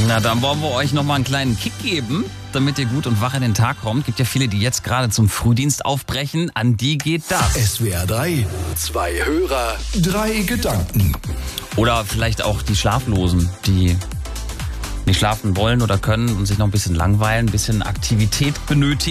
Na, dann wollen wir euch nochmal einen kleinen Kick geben, damit ihr gut und wach in den Tag kommt. Gibt ja viele, die jetzt gerade zum Frühdienst aufbrechen. An die geht das. SWR 3, 2 Hörer, 3 Gedanken. Oder vielleicht auch die Schlaflosen, die nicht schlafen wollen oder können und sich noch ein bisschen langweilen, ein bisschen Aktivität benötigen.